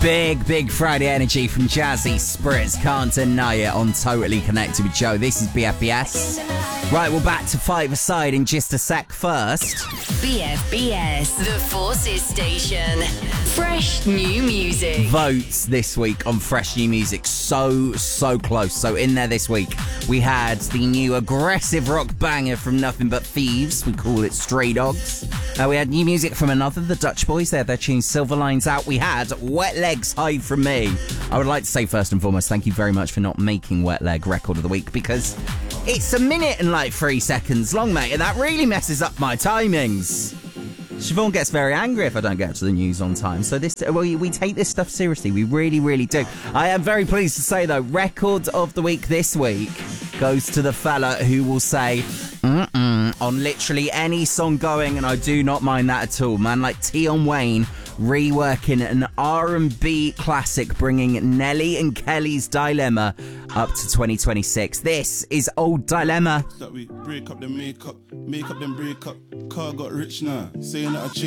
Big Friday energy from Jazzy Spritz. Can't deny it on Totally Connected with Joe. This is BFBS. Right, we're back to Five Aside in just a sec. First, BFBS, the Forces Station. Fresh new music. Votes this week on Fresh New Music. So close. So in there this week, we had the new aggressive rock banger from Nothing But Thieves. We call it Stray Dogs. We had new music from another, the Dutch Boys. They had their tune Silver Lines out. We had Wet Legs Hide From Me. I would like to say first and foremost, thank you very much for not making Wet Leg Record of the Week, because it's a minute and like 3 seconds long, mate, and that really messes up my timings. Siobhan gets very angry if I don't get to the news on time. So we take this stuff seriously. We really do. I am very pleased to say, though, Record of the Week this week goes to the fella who will say on literally any song going, and I do not mind that at all. Man like Tion Wayne reworking an R&B classic, bringing Nelly and Kelly's Dilemma up to 2026. This is Old Dilemma. That we break up the makeup, make up then break up. Car got rich now, saying that I